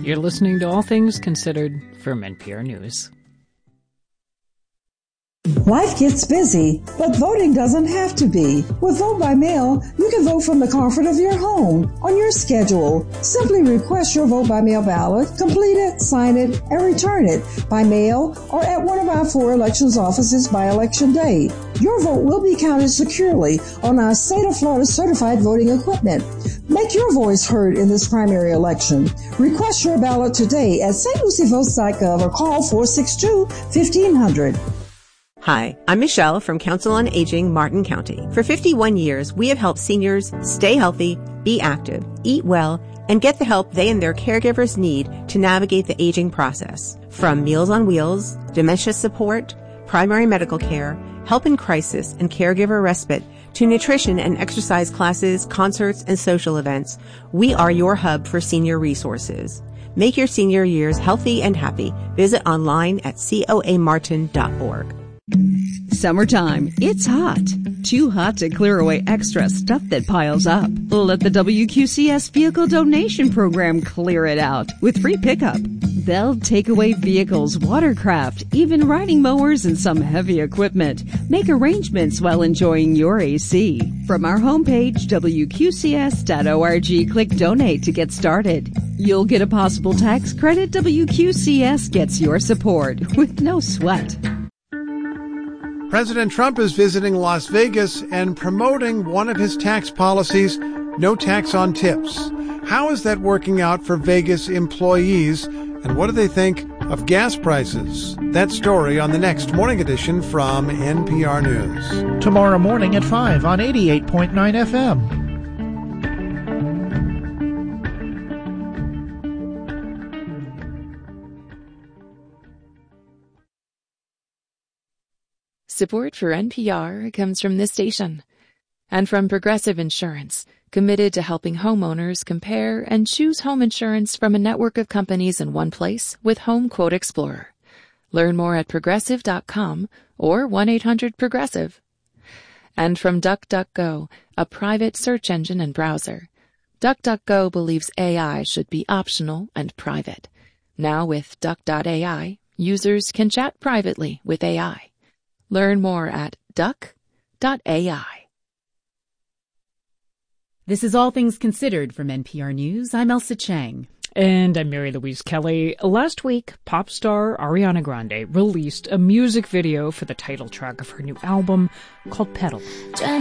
You're listening to All Things Considered from NPR News. Life gets busy, but voting doesn't have to be. With Vote by Mail, you can vote from the comfort of your home, on your schedule. Simply request your Vote by Mail ballot, complete it, sign it, and return it by mail or at one of our 4 elections offices by Election Day. Your vote will be counted securely on our State of Florida certified voting equipment. Make your voice heard in this primary election. Request your ballot today at stlucievotes.gov or call 462-1500. Hi, I'm Michelle from Council on Aging, Martin County. For 51 years, we have helped seniors stay healthy, be active, eat well, and get the help they and their caregivers need to navigate the aging process. From Meals on Wheels, dementia support, primary medical care, help in crisis and caregiver respite, to nutrition and exercise classes, concerts, and social events, we are your hub for senior resources. Make your senior years healthy and happy. Visit online at coamartin.org. Summertime. It's hot. Too hot to clear away extra stuff that piles up. Let the WQCS Vehicle Donation Program clear it out with free pickup. They'll take away vehicles, watercraft, even riding mowers, and some heavy equipment. Make arrangements while enjoying your AC. From our homepage, WQCS.org, click Donate to get started. You'll get a possible tax credit. WQCS gets your support with no sweat. President Trump is visiting Las Vegas and promoting one of his tax policies, no tax on tips. How is that working out for Vegas employees, and what do they think of gas prices? That story on the next Morning Edition from NPR News. Tomorrow morning at 5 on 88.9 FM. Support for NPR comes from this station and from Progressive Insurance, committed to helping homeowners compare and choose home insurance from a network of companies in one place with Home Quote Explorer. Learn more at progressive.com or 1-800-PROGRESSIVE. And from DuckDuckGo, a private search engine and browser. DuckDuckGo believes AI should be optional and private. Now with Duck.ai, users can chat privately with AI. Learn more at duck.ai. This is All Things Considered from NPR News. I'm Elsa Chang. And I'm Mary Louise Kelly. Last week, pop star Ariana Grande released a music video for the title track of her new album called Pedal.